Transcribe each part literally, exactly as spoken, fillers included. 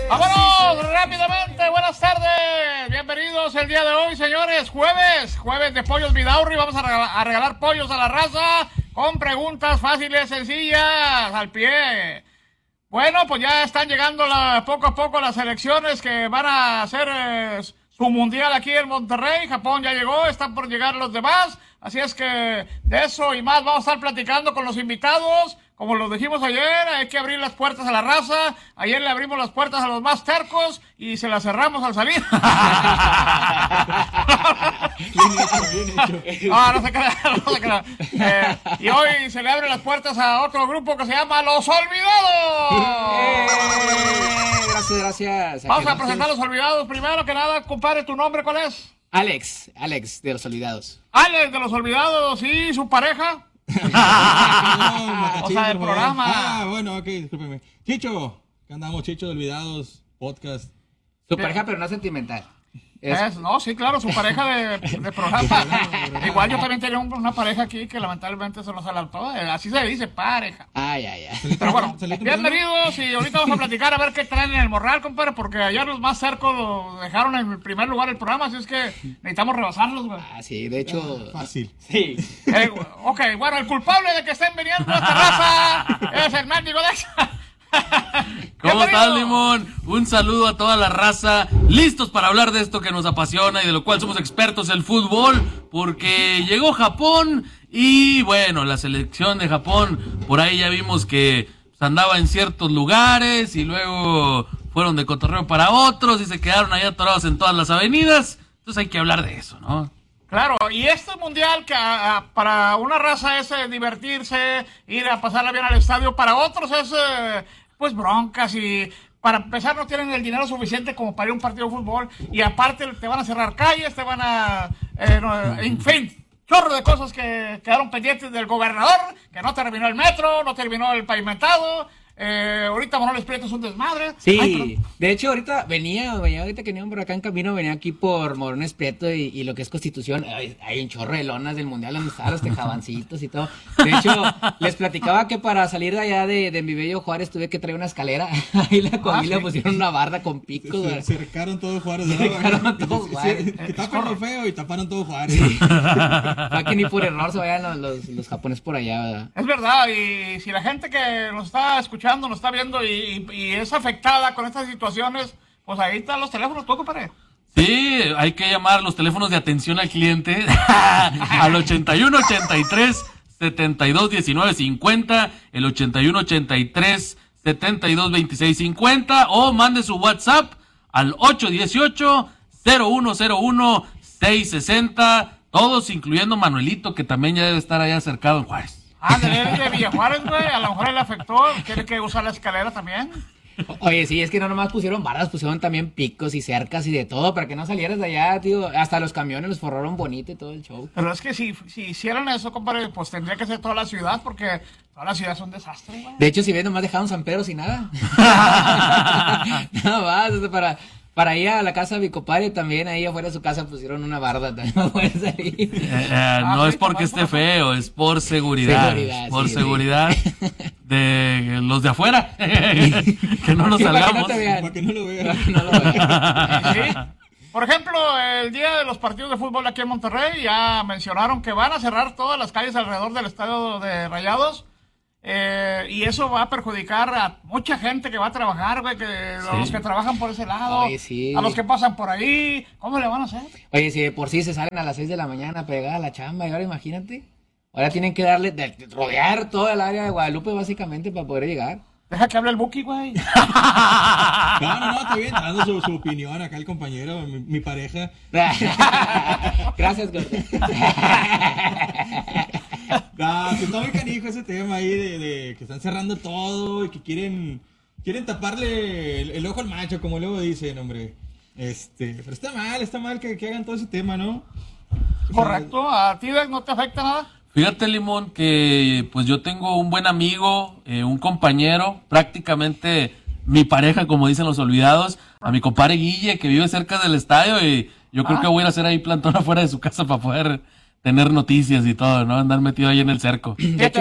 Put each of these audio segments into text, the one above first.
¡Vámonos rápidamente! Buenas tardes, bienvenidos el día de hoy, señores. Jueves, jueves de Pollos Vidaurri. Vamos a regalar, a regalar pollos a la raza con preguntas fáciles, sencillas, al pie. Bueno, pues ya están llegando la, poco a poco las elecciones que van a hacer eh, su mundial aquí en Monterrey. Japón ya llegó, están por llegar los demás. Así es que de eso y más vamos a estar platicando con los invitados. Como lo dijimos ayer, hay que abrir las puertas a la raza. Ayer le abrimos las puertas a los más tercos y se las cerramos al salir. No, no se crea, no se crea. Eh, y hoy se le abren las puertas a otro grupo que se llama Los Olvidados. ¡Eh! Gracias, gracias. Vamos a presentar a Los Olvidados. Primero que nada, compadre, ¿tu nombre cuál es? Alex, Alex de Los Olvidados. Alex de Los Olvidados y su pareja. No, o sea, el programa. Ah, bueno, ok, discúlpeme. Chicho, que andamos, Chicho de Olvidados, podcast. Su pareja, pero no sentimental. Es... Es, no, sí, claro, su pareja de, de programa. Igual yo también tenía un, una pareja aquí que lamentablemente se nos adelantó. Así se dice, pareja. Ay, ay, ay. Pero bueno, bienvenidos y ahorita vamos a platicar a ver qué traen en el morral, compadre, porque ayer los más cercos lo dejaron en el primer lugar del programa, así es que necesitamos rebasarlos, güey. Ah, sí, de hecho... Ah, fácil. Sí. Eh, ok, bueno, el culpable de que estén viniendo a esta raza es el mendigo de esa. ¿Cómo estás, Limón? Un saludo a toda la raza, listos para hablar de esto que nos apasiona y de lo cual somos expertos, el fútbol, porque llegó Japón y bueno, la selección de Japón, por ahí ya vimos que pues, andaba en ciertos lugares y luego fueron de cotorreo para otros y se quedaron ahí atorados en todas las avenidas, entonces hay que hablar de eso, ¿no? Claro, y este mundial que a, a, para una raza es eh, divertirse, ir a pasarla bien al estadio, para otros es eh, pues broncas y para empezar no tienen el dinero suficiente como para ir a un partido de fútbol y aparte te van a cerrar calles, te van a, eh, no, en fin, chorro de cosas que quedaron pendientes del gobernador, que no terminó el metro, no terminó el pavimentado. Eh, ahorita Manuel Prieto es un desmadre. Sí, Ay, pero... de hecho ahorita venía, venía ahorita que venían por acá en camino, venía aquí por Morones Prieto y, y lo que es Constitución, hay, hay un chorro de lonas del mundial donde estaban los tejabancitos y todo. De hecho, les platicaba que para salir de allá de, de mi bello Juárez tuve que traer una escalera, ahí la Ah, familia sí. pusieron una barda con picos. Se, se cercaron todo Juárez. Se cercaron todo Juárez. Sí, que tapan lo feo y taparon todo Juárez. Para que ni por error se vayan los, los, los japoneses por allá, ¿verdad? Es verdad, y si la gente que nos está escuchando, nos está viendo y, y, y es afectada con estas situaciones, pues ahí están los teléfonos, ¿tú, compadre? Sí, hay que llamar los teléfonos de atención al cliente al ochenta y uno ochenta y tres setenta y dos diecinueve cincuenta, el ochenta y uno ochenta y tres setenta y dos veintiséis cincuenta o mande su WhatsApp al ocho dieciocho cero uno cero uno seis sesenta, todos incluyendo Manuelito que también ya debe estar allá acercado en Juárez. Ah, de, de Villa Juárez, güey, a lo mejor él afectó, tiene que usar la escalera también. Oye, sí, es que no nomás pusieron barras, pusieron también picos y cercas y de todo para que no salieras de allá, tío. Hasta los camiones los forraron bonito y todo el show. Pero es que si, si hicieran eso, compadre, pues tendría que ser toda la ciudad, porque toda la ciudad es un desastre, güey. De hecho, si ves, nomás dejaron San Pedro sin nada. Nada más, o sea, para... Para ir a la casa de mi compadre también, ahí afuera de su casa pusieron una barda también para poder salir. Eh, eh, no Ah, es sí, porque tomás, esté feo, es por seguridad. Seguridad, por sí, seguridad sí. de los de afuera. Que no nos Sí, para que no salgamos. te vean. Para que no lo vean. Para que no lo vean. Sí. Por ejemplo, el día de los partidos de fútbol aquí en Monterrey, ya mencionaron que van a cerrar todas las calles alrededor del estadio de Rayados. Eh, y eso va a perjudicar a mucha gente que va a trabajar, güey, que a los que trabajan por ese lado, Oye, sí. a los que pasan por ahí, ¿cómo le van a hacer? Oye, si de por sí se salen a las seis de la mañana a pegar a la chamba, y ahora imagínate. Ahora tienen que darle, de, de rodear toda el área de Guadalupe básicamente para poder llegar. Deja que hable el Buki, güey. No, no, no, está bien, dando su, su opinión acá el compañero, mi, mi pareja. Gracias, gordo. No, que está muy canijo ese tema ahí de, de que están cerrando todo y que quieren quieren taparle el, el ojo al macho, como luego dicen, hombre. Este, pero está mal, está mal que, que hagan todo ese tema, ¿no? Correcto, ¿a ti, Dex, no te afecta nada? Fíjate, Limón, que pues yo tengo un buen amigo, eh, un compañero, prácticamente mi pareja, como dicen los olvidados, a mi compadre Guille, que vive cerca del estadio, y yo creo Ah. que voy a ir a hacer ahí plantón afuera de su casa para poder tener noticias y todo, ¿no? Andar metido ahí en el cerco. De hecho,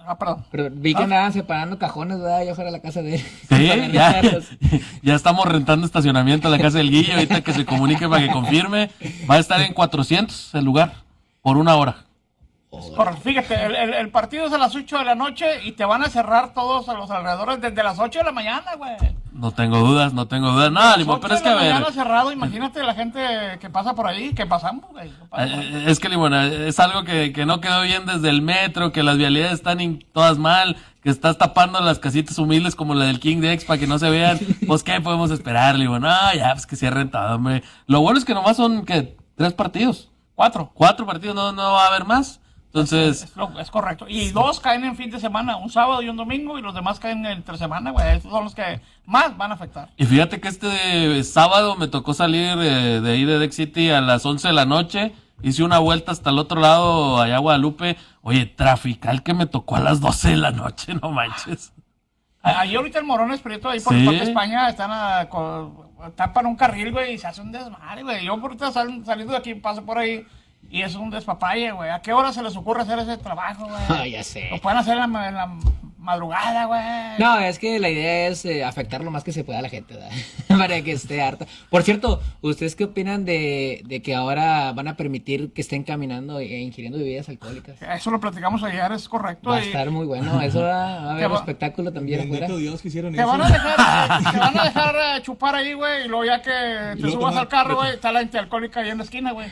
Ah, perdón. Pero vi que Ah. andaban separando cajones, ¿verdad? Allá fuera de la casa de él. Sí, ya, ya estamos rentando estacionamiento en la casa del Guillo, ahorita que se comunique para que confirme. Va a estar en cuatrocientos el lugar, por una hora. Correcto. Fíjate, el, el, el partido es a las ocho de la noche y te van a cerrar todos a los alrededores desde las ocho de la mañana, güey. No tengo dudas, no tengo dudas. No, Limón, pero es que a ver. Mañana cerrado, imagínate la gente que pasa por ahí, que pasamos, güey. Eh, Es que, Limón, es algo que, que no quedó bien desde el metro, que las vialidades están in- todas mal, que estás tapando las casitas humildes como la del King Dex para que no se vean. Pues, ¿qué podemos esperar, Limón? No, ya, pues que cierren todo, hombre. Lo bueno es que nomás son, ¿qué? ¿Tres partidos? Cuatro. ¿Cuatro partidos? ¿No, no va a haber más? Entonces, Es, lo- es correcto. Y dos caen en fin de semana, un sábado y un domingo, y los demás caen entre semana, güey. Estos son los que más van a afectar. y fíjate que este sábado me tocó salir eh, de ahí de Dex City a las once de la noche. Hice una vuelta hasta el otro lado, allá a Guadalupe. Oye, trafical que me tocó a las doce de la noche, no manches. A- Ahí ahorita el Morones Prieto, ahí por Sí. el Parque España, están a, co- tapan un carril, güey, y se hace un desmadre, güey. Yo por ahorita sal- saliendo de aquí, paso por ahí, y es un despapalle, güey. ¿A qué hora se les ocurre hacer ese trabajo, güey? Ah, ya sé. Lo pueden hacer en la, ma- en la madrugada, güey. No, es que la idea es eh, afectar lo más que se pueda a la gente, ¿verdad? Para que esté harta. Por cierto, ¿ustedes qué opinan de, de que ahora van a permitir que estén caminando e ingiriendo bebidas alcohólicas? Eso lo platicamos ayer, es correcto. Va a y- estar muy bueno, eso va, va a haber ¿Qué va? espectáculo también afuera. Bendito Dios que hicieron Te eso. van a dejar, te van a dejar eh, chupar ahí, güey, y luego ya que te luego subas tomar- al carro, güey, está la antialcohólica ahí en la esquina, güey.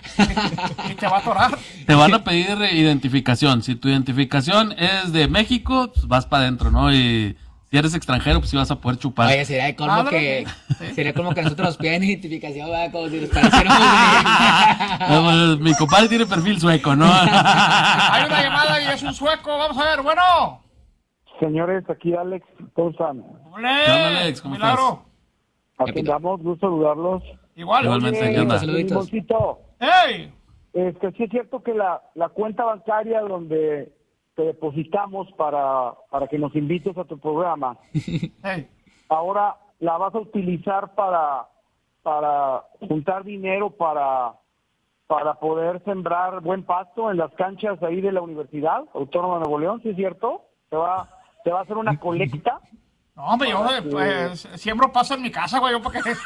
Y te va a atorar. Te van a pedir identificación. Si tu identificación es de México, pues vas para adentro, ¿no? Y si eres extranjero, pues sí vas a poder chupar. Oye, sería de colmo Ándale. que Sí. sería como que nosotros nos piden identificación, ¿verdad? Como si nos pareciéramos de- No, pues, mi compadre tiene perfil sueco, ¿no? Hay una llamada y es un sueco, vamos a ver, bueno. Señores, aquí Alex, ¿cómo están? Ole, ¿Qué onda, Alex? ¿Cómo milagro. Aquí andamos, gusto saludarlos. Igual. Igualmente, Oye, ¿qué onda? Saluditos. Limoncito, ¡Ey! este, sí es cierto que la, la cuenta bancaria donde te depositamos para, para que nos invites a tu programa, ¡Ey! ahora la vas a utilizar para, para juntar dinero para, para poder sembrar buen pasto en las canchas ahí de la Universidad Autónoma de Nuevo León, ¿sí es cierto? ¿Te va, te va a hacer una colecta? No, hombre, yo eh, pues, siembro paso en mi casa, güey, yo para qué.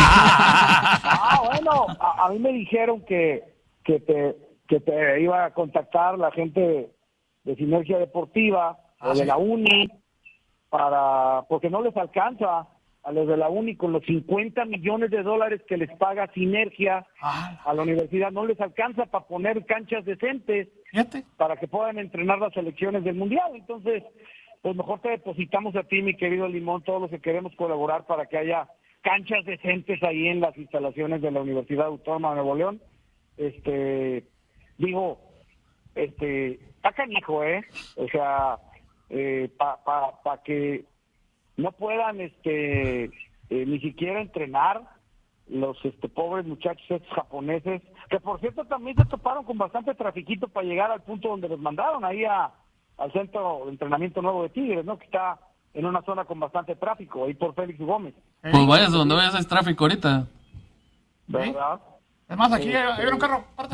Ah, bueno, a, a mí me dijeron que, que, te, que te iba a contactar la gente de Sinergia Deportiva Ah, o de sí. la Uni, para porque no les alcanza a los de la Uni con los cincuenta millones de dólares que les paga Sinergia Ah, a la universidad, no les alcanza para poner canchas decentes fíjate. para que puedan entrenar las selecciones del Mundial. Entonces, pues mejor te depositamos a ti, mi querido Limón, todos los que queremos colaborar para que haya canchas decentes ahí en las instalaciones de la Universidad Autónoma de Nuevo León. Este, digo, este, está canijo, ¿eh? O sea, eh, para pa, pa que no puedan, este, eh, ni siquiera entrenar los este pobres muchachos estos japoneses, que por cierto también se toparon con bastante trafiquito para llegar al punto donde los mandaron, ahí a, al centro de entrenamiento nuevo de Tigres, ¿no? Que está en una zona con bastante tráfico, ahí por Félix Gómez, Pues vayas donde vayas, hay tráfico ahorita. ¿verdad? Es más, aquí hay, hay un carro. aparte.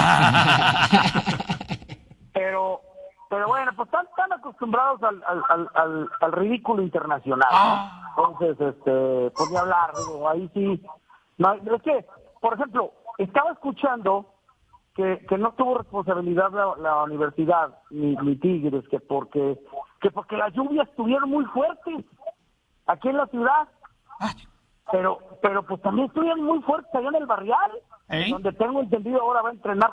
Pero, pero bueno, pues están tan acostumbrados al, al, al, al, al ridículo internacional, ¿no? Ah. Entonces, este, pues ni hablar, digo, ahí sí. No, es que, por ejemplo, estaba escuchando que, que no tuvo responsabilidad la, la universidad, ni, ni Tigres, que porque, que porque las lluvias estuvieron muy fuertes aquí en la ciudad, Ah, pero, pero pues también estuvieron muy fuertes allá en el Barrial, ¿Eh? donde tengo entendido ahora va a entrenar